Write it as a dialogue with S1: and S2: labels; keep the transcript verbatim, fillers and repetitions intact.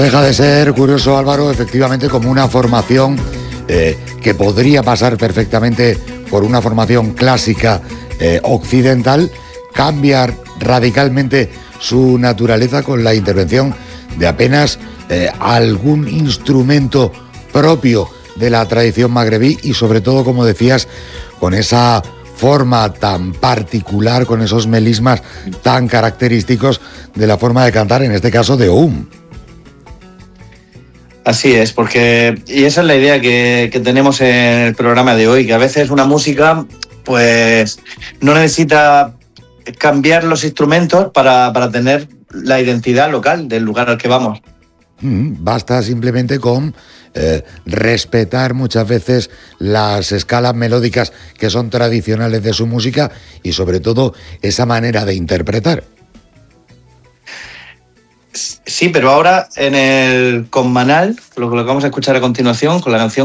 S1: Deja de ser curioso, Álvaro, efectivamente, como una formación eh, que podría pasar perfectamente por una formación clásica eh, occidental, cambiar radicalmente su naturaleza con la intervención de apenas eh, algún instrumento propio de la tradición magrebí y sobre todo, como decías, con esa forma tan particular, con esos melismas tan característicos de la forma de cantar, en este caso de Oum.
S2: Así es, porque, y esa es la idea que, que tenemos en el programa de hoy, que a veces una música pues no necesita cambiar los instrumentos para, para tener la identidad local del lugar al que vamos.
S1: Mm, basta simplemente con eh, respetar muchas veces las escalas melódicas que son tradicionales de su música y sobre todo esa manera de interpretar.
S2: Sí, pero ahora en el con Manal, lo que vamos a escuchar a continuación, con la canción